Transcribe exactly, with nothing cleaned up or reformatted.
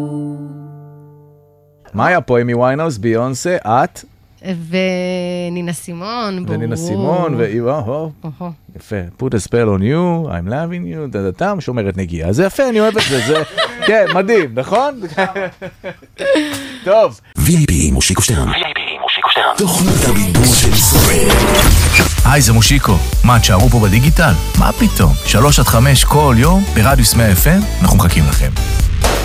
מה היה פה? אמי ויינהאוס, ביונסה, את? ונינה סימון. ונינה סימון, ואיו, יפה. Put a spell on you, I'm loving you, דדתם, שומרת נגיעה. זה יפה, אני אוהב את זה, זה, כן, מדהים, נכון? טוב. וי איי פי מושיקו שטרן. וי איי פי מושיקו שטרן. תוכנית הבידור של ישראל. היי, זה מושיקו. מה, תשארו פה בדיגיטל? מה פתאום? שלוש עד חמש כל יום, ברדיוס מאה אף אם, אנחנו מחכים לכם.